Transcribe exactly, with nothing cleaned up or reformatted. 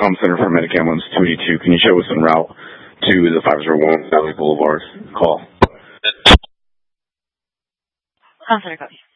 Com Center for Medicam one's two eighty-two. Can you show us en route to the five oh one Valley Boulevard? Call. Com Center, copy.